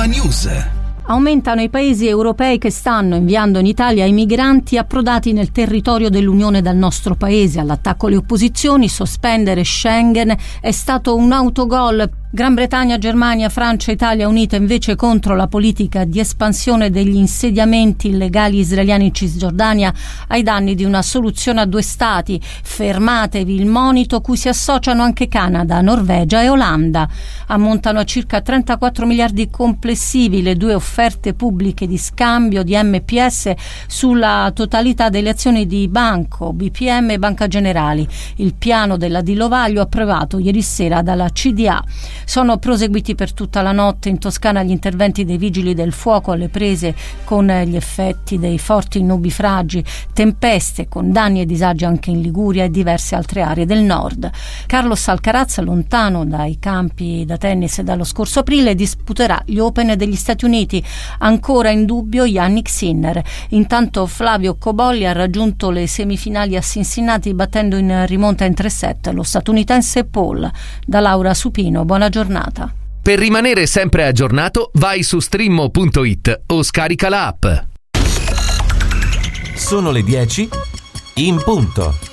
Nova News. Aumentano i paesi europei che stanno inviando in Italia i migranti approdati nel territorio dell'Unione dal nostro paese. All'attacco alle opposizioni, sospendere Schengen è stato un autogol. Gran Bretagna, Germania, Francia e Italia unite invece contro la politica di espansione degli insediamenti illegali israeliani in Cisgiordania ai danni di una soluzione a due stati. Fermatevi il monito cui si associano anche Canada, Norvegia e Olanda. Ammontano a circa 34 miliardi complessivi le due offerte pubbliche di scambio di MPS sulla totalità delle azioni di Banco, BPM e Banca Generali. Il piano della Di Lovaglio approvato ieri sera dalla CDA. Sono proseguiti per tutta la notte in Toscana gli interventi dei vigili del fuoco alle prese con gli effetti dei forti nubifragi, tempeste con danni e disagi anche in Liguria e diverse altre aree del nord. Carlos Alcaraz, lontano dai campi da tennis dallo scorso aprile, disputerà gli Open degli Stati Uniti. Ancora in dubbio Jannik Sinner. Intanto Flavio Cobolli ha raggiunto le semifinali a Cincinnati battendo in rimonta in 3 set lo statunitense Paul. Da Laura Supino, buona giornata. Per rimanere sempre aggiornato, vai su streammo.it o scarica la app. Sono le 10 in punto.